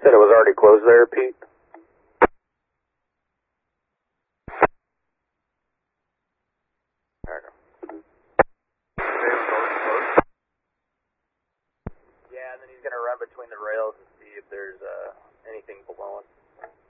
Said it was already closed there, Pete? Yeah, and then he's going to run between the rails and see if there's anything below him.